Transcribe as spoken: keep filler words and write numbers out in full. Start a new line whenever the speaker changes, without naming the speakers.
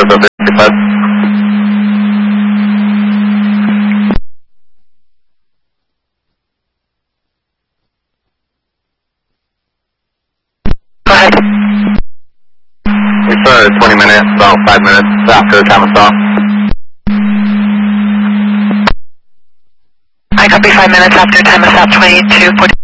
Stars over fifty-five.
Go ahead.
We started at twenty minutes, about five minutes after the time of stop.
I copy five minutes after time of stop, twenty-two forty.